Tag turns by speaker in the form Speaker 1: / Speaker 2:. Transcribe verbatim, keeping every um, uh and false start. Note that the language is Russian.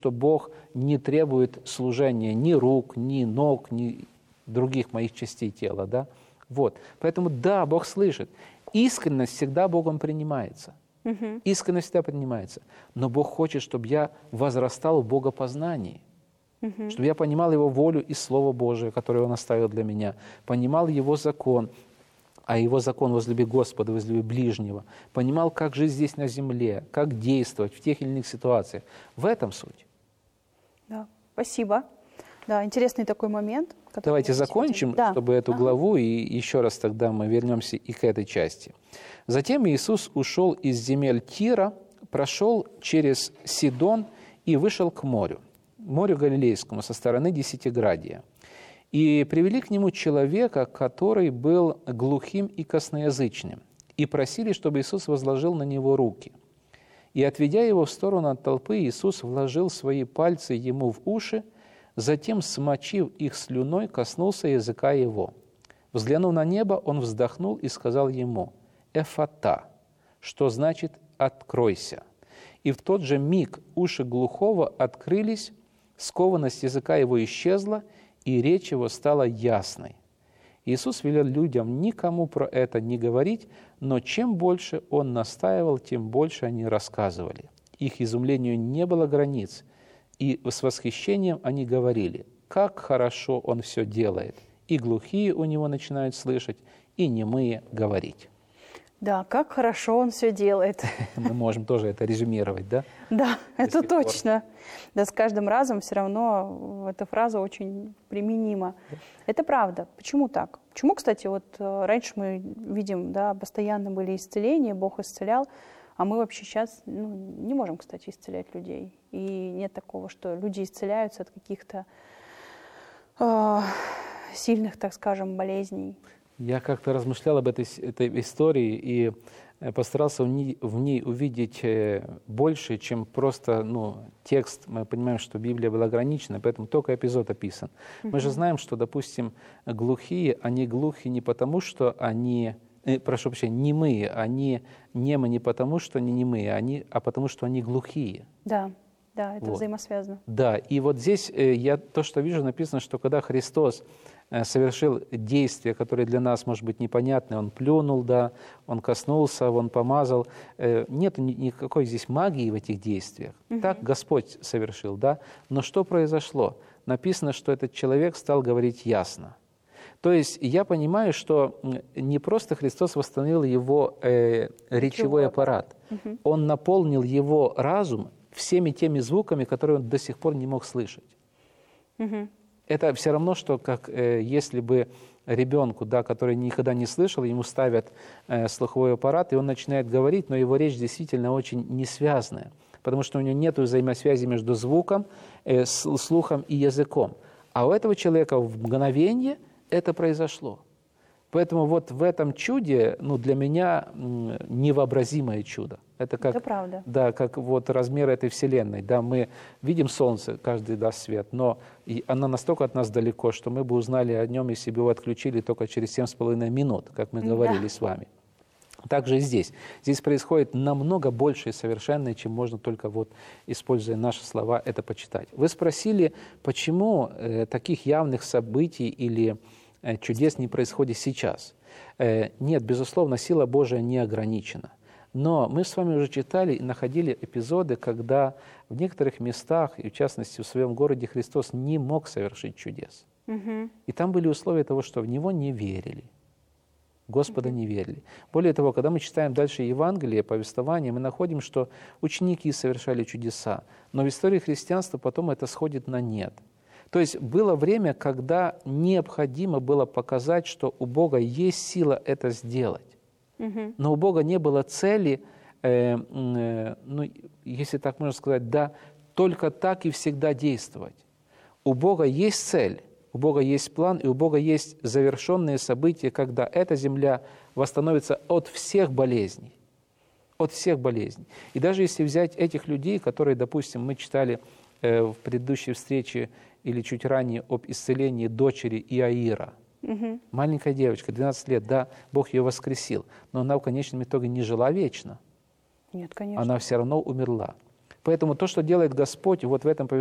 Speaker 1: что Бог не требует служения ни рук, ни ног, ни других моих частей тела. Да? Вот. Поэтому да, Бог слышит. Искренность всегда Богом принимается. Угу. Искренность всегда принимается. Но Бог хочет, чтобы я возрастал в богопознании. Угу. Чтобы я понимал Его волю и Слово Божие, которое Он оставил для меня. Понимал Его закон. А Его закон возлюби Господа, возлюби ближнего. Понимал, как жить здесь на земле, как действовать в тех или иных ситуациях. В этом суть.
Speaker 2: Да, спасибо. Да, интересный такой момент.
Speaker 1: Давайте закончим, да. чтобы эту ага. главу, и еще раз тогда мы вернемся и к этой части. Затем Иисус ушел из земель Тира, прошел через Сидон и вышел к морю, морю Галилейскому со стороны Десятиградия. И привели к нему человека, который был глухим и косноязычным, и просили, чтобы Иисус возложил на него руки. И, отведя его в сторону от толпы, Иисус вложил свои пальцы ему в уши, затем, смочив их слюной, коснулся языка его. Взглянув на небо, он вздохнул и сказал ему: «Эфата», что значит «откройся». И в тот же миг уши глухого открылись, скованность языка его исчезла, и речь его стала ясной. Иисус велел людям никому про это не говорить, но чем больше Он настаивал, тем больше они рассказывали. Их изумлению не было границ, и с восхищением они говорили: «Как хорошо Он все делает!» И глухие у Него начинают слышать, и немые говорить.
Speaker 2: Да, как хорошо Он все делает.
Speaker 1: Мы можем тоже это резюмировать, да?
Speaker 2: Да, это точно. Да, с каждым разом все равно эта фраза очень применима. Это правда. Почему так? Почему, кстати, вот раньше мы видим, да, постоянно были исцеления, Бог исцелял, а мы вообще сейчас ну, не можем, кстати, исцелять людей. И нет такого, что люди исцеляются от каких-то э, сильных, так скажем, болезней.
Speaker 1: Я как-то размышлял об этой, этой истории и постарался в ней, в ней увидеть больше, чем просто ну, текст. Мы понимаем, что Библия была ограничена, поэтому только эпизод описан. Mm-hmm. Мы же знаем, что, допустим, глухие, они глухи не потому, что они, э, прошу прощения, немые, они немы не потому, что они немые, они, а потому, что они глухие.
Speaker 2: Да, да, это вот. Взаимосвязано.
Speaker 1: Да, и вот здесь э, я то, что вижу, написано, что когда Христос совершил действие, которое для нас может быть непонятно. Он плюнул, да, он коснулся, он помазал. Нет никакой здесь магии в этих действиях. Угу. Так Господь совершил, да. Но что произошло? Написано, что этот человек стал говорить ясно. То есть я понимаю, что не просто Христос восстановил его э, речевой аппарат. Угу. Он наполнил его разум всеми теми звуками, которые он до сих пор не мог слышать. Угу. Это все равно, что как э, если бы ребенку, да, который никогда не слышал, ему ставят э, слуховой аппарат, и он начинает говорить, но его речь действительно очень несвязная, потому что у него нет взаимосвязи между звуком, э, слухом и языком. А у этого человека в мгновение это произошло. Поэтому вот в этом чуде, ну, для меня невообразимое чудо. Это как,
Speaker 2: это правда.
Speaker 1: Да, как вот размер этой Вселенной. Да, мы видим Солнце, каждый даст свет, но оно настолько от нас далеко, что мы бы узнали о нем, если бы его отключили только через семь с половиной минут, как мы говорили да. с вами. Также и здесь. Здесь происходит намного больше и совершенное, чем можно только вот, используя наши слова, это почитать. Вы спросили, почему э, таких явных событий или э, чудес не происходит сейчас? Э, нет, безусловно, сила Божия не ограничена. Но мы с вами уже читали и находили эпизоды, когда в некоторых местах, и в частности в своем городе, Христос не мог совершить чудес. Угу. И там были условия того, что в Него не верили. Господа угу. не верили. Более того, когда мы читаем дальше Евангелие, повествование, мы находим, что ученики совершали чудеса. Но в истории христианства потом это сходит на нет. То есть было время, когда необходимо было показать, что у Бога есть сила это сделать. Но у Бога не было цели, э, э, ну, если так можно сказать, да, только так и всегда действовать. У Бога есть цель, у Бога есть план, и у Бога есть завершенные события, когда эта земля восстановится от всех болезней. От всех болезней. И даже если взять этих людей, которые, допустим, мы читали э, в предыдущей встрече или чуть ранее об исцелении дочери Иаира, Угу. маленькая девочка, двенадцать лет, да, Бог ее воскресил, но она в конечном итоге не жила вечно.
Speaker 2: Нет, конечно.
Speaker 1: Она все равно умерла. Поэтому то, что делает Господь, вот в этом